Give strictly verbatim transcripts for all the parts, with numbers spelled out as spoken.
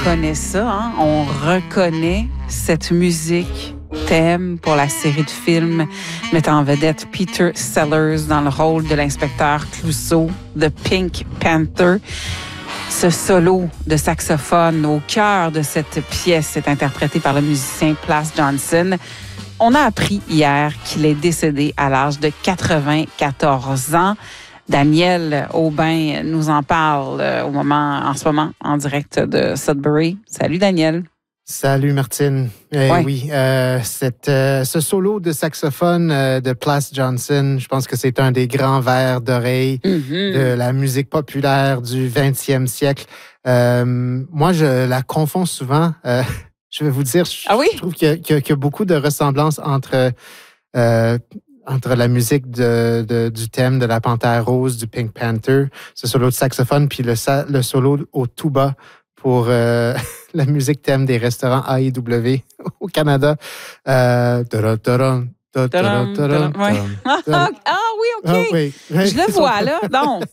connaît ça, hein? On reconnaît cette musique thème pour la série de films mettant en vedette Peter Sellers dans le rôle de l'inspecteur Clouseau de Pink Panther. Ce solo de saxophone au cœur de cette pièce est interprété par le musicien Plas Johnson. On a appris hier qu'il est décédé à l'âge de quatre-vingt-quatorze ans. Daniel Aubin nous en parle au moment, en ce moment en direct de Sudbury. Salut Daniel. Salut Martine. Eh ouais. Oui, euh, cette, euh, ce solo de saxophone euh, de Plas Johnson, je pense que c'est un des grands vers d'oreille mm-hmm. de la musique populaire du vingtième siècle. Euh, moi, je la confonds souvent. Euh, je vais vous dire, je, ah oui? je trouve qu'il y, a, qu'il y a beaucoup de ressemblances entre... Euh, entre la musique de, de, du thème de la Panthère rose, du Pink Panther, ce solo de saxophone, puis le, le solo au tuba pour euh, la musique thème des restaurants A E W au Canada. Euh, ah oui, OK. Ah, oui. Je le vois, là. Donc.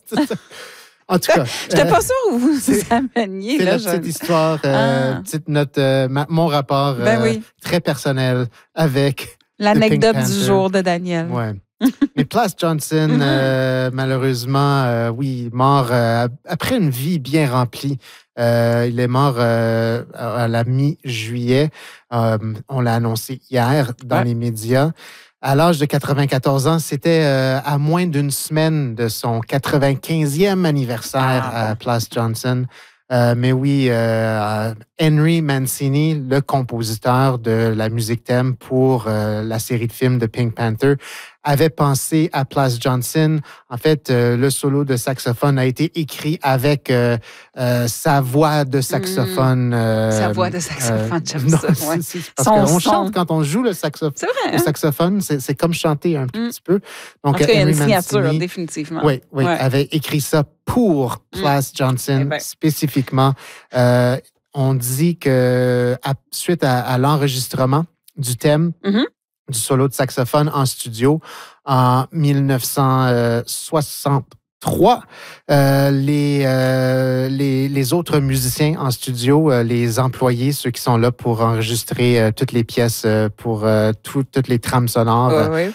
En tout cas. Je n'étais pas sûre où vous vous ameniez. C'est là, la je... petite histoire, euh, ah. petite note, euh, ma, mon rapport euh, ben oui. très personnel avec... L'anecdote du jour de Daniel. Oui. Mais Plas Johnson, mm-hmm. euh, malheureusement, euh, oui, mort euh, après une vie bien remplie. Euh, il est mort euh, à la mi-juillet. Euh, on l'a annoncé hier dans ouais. les médias. À l'âge de quatre-vingt-quatorze ans, c'était euh, à moins d'une semaine de son quatre-vingt-quinzième anniversaire ah. à Plas Johnson. Euh, mais oui, euh, Henry Mancini, le compositeur de la musique thème pour euh, la série de films de Pink Panther, avait pensé à Plas Johnson. En fait, euh, le solo de saxophone a été écrit avec euh, euh, sa voix de saxophone. Euh, sa voix de saxophone, j'aime non, ça. Ouais. C'est, c'est parce qu'on chante quand on joue le, saxo- c'est vrai, hein? le saxophone. C'est, c'est comme chanter un mm. petit peu. Donc, en tout cas, il y a une signature, Mancini, définitivement. Oui, oui, ouais. avait écrit ça pour Plas Johnson, mm. spécifiquement. Euh, on dit que à, suite à, à l'enregistrement du thème, mm-hmm. du solo de saxophone en studio en dix-neuf cent soixante-trois. Euh, les, euh, les, les autres musiciens en studio, euh, les employés, ceux qui sont là pour enregistrer euh, toutes les pièces, euh, pour euh, tout, toutes les trames sonores, euh, oui.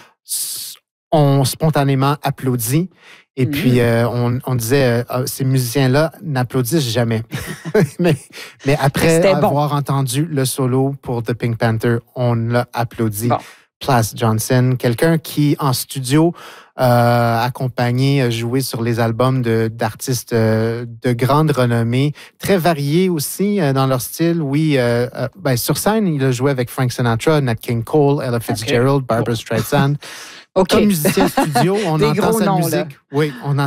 ont spontanément applaudi. Et mmh. puis, euh, on, on disait, euh, ces musiciens-là n'applaudissent jamais. mais, mais après C'était avoir bon. entendu le solo pour The Pink Panther, on l'a applaudi. Bon. Plas Johnson, quelqu'un qui, en studio, euh, accompagné, joué sur les albums de, d'artistes euh, de grande renommée, très variés aussi euh, dans leur style. Oui, euh, euh, ben, sur scène, il a joué avec Frank Sinatra, Nat King Cole, Ella Fitzgerald, okay. Barbra Streisand. Okay. Comme musicien studio, on Des entend gros sa noms, musique. là. Oui, on entend